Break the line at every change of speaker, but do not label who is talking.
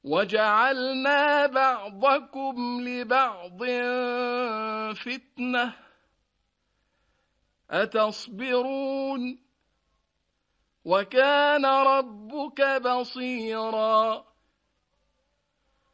وجعلنا بعضكم لبعض فتنة أتصبرون وكان ربك بصيرا